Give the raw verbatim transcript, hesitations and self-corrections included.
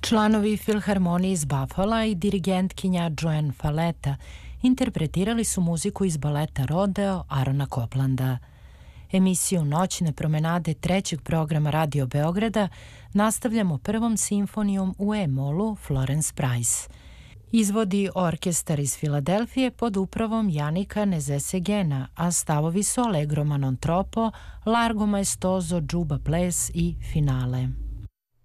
Članovi Filharmonije iz Buffala i dirigentkinja Joan Faleta interpretirali su muziku iz baleta Rodeo Arona Coplanda. Emisiju Noćne promenade trećeg programa Radio Beograda nastavljamo prvom simfonijom u E-molu Florence Price. Izvodi orkestar iz Filadelfije pod upravom Janika Nezesegena, a stavovi su Allegro ma non troppo, Largo maestoso, Giuba ples i Finale.